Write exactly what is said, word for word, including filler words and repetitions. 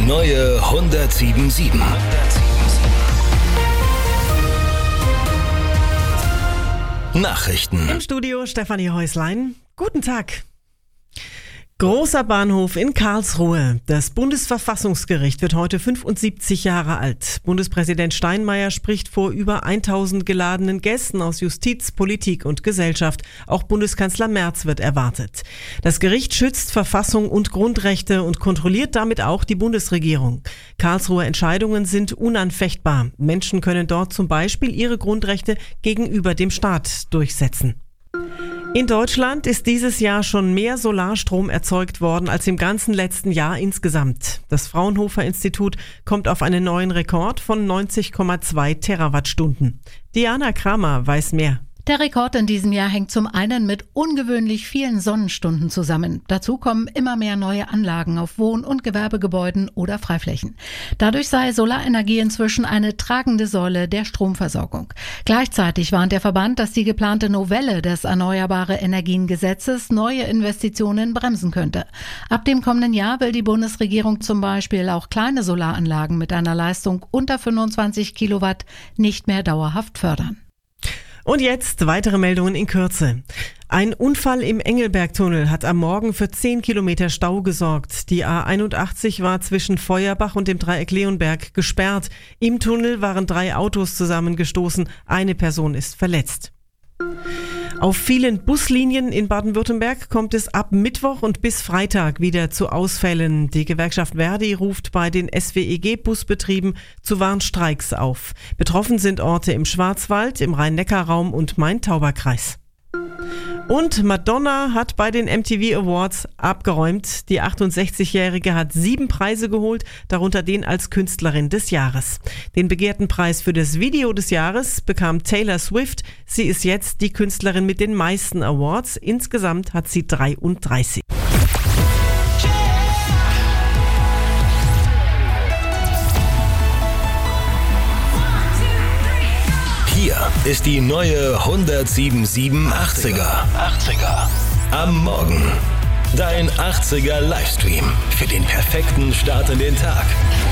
neue hundertsieben sieben. Nachrichten. Im Studio Stefanie Häuslein. Guten Tag. Großer Bahnhof in Karlsruhe. Das Bundesverfassungsgericht wird heute fünfundsiebzig Jahre alt. Bundespräsident Steinmeier spricht vor über tausend geladenen Gästen aus Justiz, Politik und Gesellschaft. Auch Bundeskanzler Merz wird erwartet. Das Gericht schützt Verfassung und Grundrechte und kontrolliert damit auch die Bundesregierung. Karlsruher Entscheidungen sind unanfechtbar. Menschen können dort zum Beispiel ihre Grundrechte gegenüber dem Staat durchsetzen. In Deutschland ist dieses Jahr schon mehr Solarstrom erzeugt worden als im ganzen letzten Jahr insgesamt. Das Fraunhofer Institut kommt auf einen neuen Rekord von neunzig Komma zwei Terawattstunden. Diana Kramer weiß mehr. Der Rekord in diesem Jahr hängt zum einen mit ungewöhnlich vielen Sonnenstunden zusammen. Dazu kommen immer mehr neue Anlagen auf Wohn- und Gewerbegebäuden oder Freiflächen. Dadurch sei Solarenergie inzwischen eine tragende Säule der Stromversorgung. Gleichzeitig warnt der Verband, dass die geplante Novelle des Erneuerbare Energien Gesetzes neue Investitionen bremsen könnte. Ab dem kommenden Jahr will die Bundesregierung zum Beispiel auch kleine Solaranlagen mit einer Leistung unter fünfundzwanzig Kilowatt nicht mehr dauerhaft fördern. Und jetzt weitere Meldungen in Kürze. Ein Unfall im Engelbergtunnel hat am Morgen für zehn Kilometer Stau gesorgt. Die A einundachtzig war zwischen Feuerbach und dem Dreieck Leonberg gesperrt. Im Tunnel waren drei Autos zusammengestoßen. Eine Person ist verletzt. Auf vielen Buslinien in Baden-Württemberg kommt es ab Mittwoch und bis Freitag wieder zu Ausfällen. Die Gewerkschaft Verdi ruft bei den S W E G-Busbetrieben zu Warnstreiks auf. Betroffen sind Orte im Schwarzwald, im Rhein-Neckar-Raum und Main-Tauber-Kreis. Und Madonna hat bei den M T V Awards abgeräumt. Die achtundsechzigjährige hat sieben Preise geholt, darunter den als Künstlerin des Jahres. Den begehrten Preis für das Video des Jahres bekam Taylor Swift. Sie ist jetzt die Künstlerin mit den meisten Awards. Insgesamt hat sie dreiunddreißig. Hier ist die neue hundertsieben achtziger. Am Morgen. Dein achtziger Livestream für den perfekten Start in den Tag.